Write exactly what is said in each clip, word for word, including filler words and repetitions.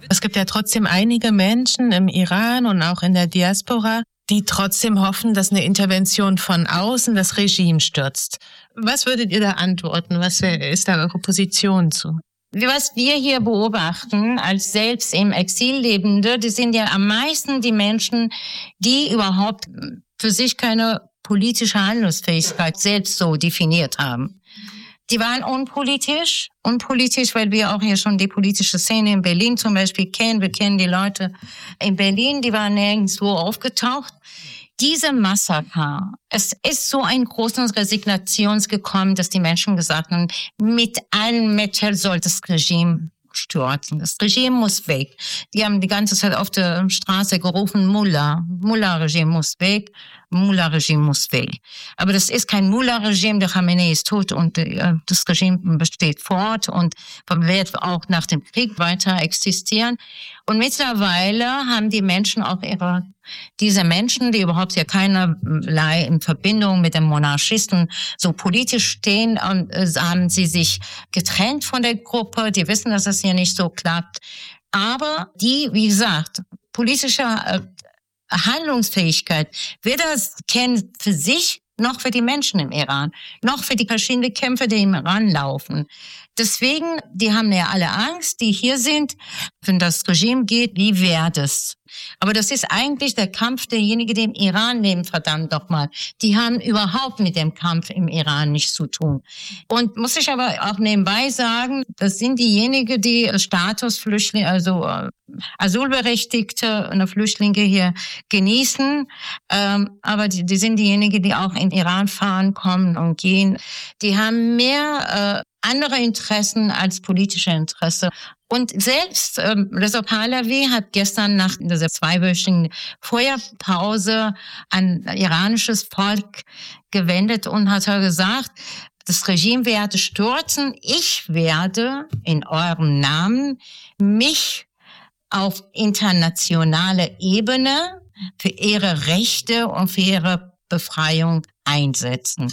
Es gibt ja trotzdem einige Menschen im Iran und auch in der Diaspora, die trotzdem hoffen, dass eine Intervention von außen das Regime stürzt. Was würdet ihr da antworten? Was ist da eure Position zu? Was wir hier beobachten, als selbst im Exil Lebende, die sind ja am meisten die Menschen, die überhaupt für sich keine politische Handlungsfähigkeit selbst so definiert haben. Die waren unpolitisch, unpolitisch, weil wir auch hier schon die politische Szene in Berlin zum Beispiel kennen. Wir kennen die Leute in Berlin, die waren nirgendwo aufgetaucht. Diese Massaker, es ist so ein großes Resignation gekommen, dass die Menschen gesagt haben, mit allen Mitteln soll das Regime stürzen. Das Regime muss weg. Die haben die ganze Zeit auf der Straße gerufen, Mullah, Mullah-Regime muss weg, Mullah-Regime muss weg. Aber das ist kein Mullah-Regime, der Khamenei ist tot und äh, das Regime besteht fort und wird auch nach dem Krieg weiter existieren. Und mittlerweile haben die Menschen auch ihre, diese Menschen, die überhaupt ja keinerlei in Verbindung mit dem Monarchisten so politisch stehen, und äh, haben sie sich getrennt von der Gruppe. Die wissen, dass es hier nicht so klappt. Aber die, wie gesagt, politische äh, Handlungsfähigkeit, weder kennen für sich noch für die Menschen im Iran, noch für die verschiedenen Kämpfe, die im Iran laufen. Deswegen, die haben ja alle Angst, die hier sind, wenn das Regime geht, wie wäre das? Aber das ist eigentlich der Kampf derjenigen, die im Iran leben, verdammt doch mal. Die haben überhaupt mit dem Kampf im Iran nichts zu tun. Und muss ich aber auch nebenbei sagen, das sind diejenigen, die Statusflüchtlinge, also äh, Asylberechtigte und Flüchtlinge hier genießen. Ähm, aber die, die sind diejenigen, die auch in Iran fahren, kommen und gehen. Die haben mehr äh, andere Interessen als politische Interesse. Und selbst ähm, Reza Pahlavi hat gestern nach dieser zweiwöchigen Feuerpause an iranisches Volk gewendet und hat gesagt, das Regime werde stürzen. Ich werde in eurem Namen mich auf internationaler Ebene für ihre Rechte und für ihre Befreiung einsetzen.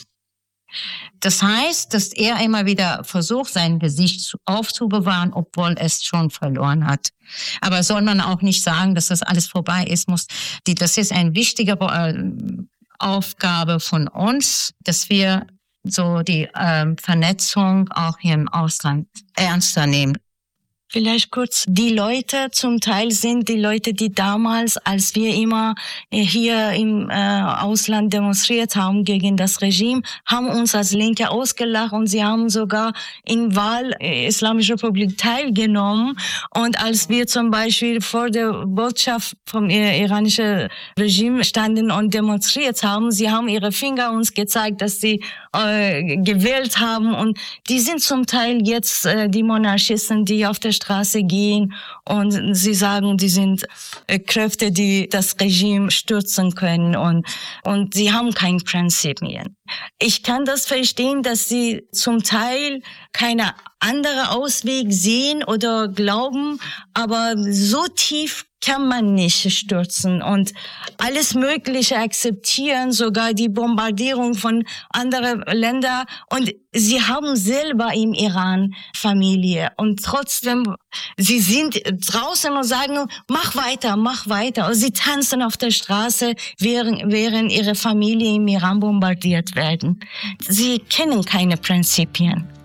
Das heißt, dass er immer wieder versucht, sein Gesicht aufzubewahren, obwohl es schon verloren hat. Aber soll man auch nicht sagen, dass das alles vorbei ist, muss, die, das ist eine wichtige äh, Aufgabe von uns, dass wir so die äh, Vernetzung auch hier im Ausland ernster nehmen. Vielleicht kurz, die Leute zum Teil sind die Leute, die damals, als wir immer hier im äh, Ausland demonstriert haben gegen das Regime, haben uns als Linke ausgelacht und sie haben sogar in Wahl äh, Islamische Republik teilgenommen. Und als wir zum Beispiel vor der Botschaft vom äh, iranischen Regime standen und demonstriert haben, sie haben ihre Finger uns gezeigt, dass sie äh, gewählt haben. Und die sind zum Teil jetzt äh, die Monarchisten, die auf der Straße gehen und sie sagen, die sind äh, Kräfte, die das Regime stürzen können und und sie haben keine Prinzipien. Ich kann das verstehen, dass sie zum Teil keine andere Ausweg sehen oder glauben, aber so tief kann man nicht stürzen und alles Mögliche akzeptieren, sogar die Bombardierung von anderen Ländern. Und sie haben selber im Iran Familie und trotzdem, sie sind draußen und sagen, mach weiter, mach weiter. Und sie tanzen auf der Straße, während, während ihre Familie im Iran bombardiert werden. Sie kennen keine Prinzipien.